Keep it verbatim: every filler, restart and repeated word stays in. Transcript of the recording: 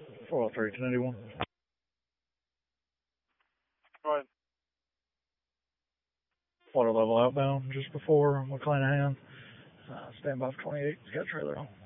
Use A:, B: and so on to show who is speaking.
A: four oh three, ten eighty-one.
B: Go ahead.
A: Water level outbound just before McClanahan. Uh, stand by for twenty-eight. Got trailer on.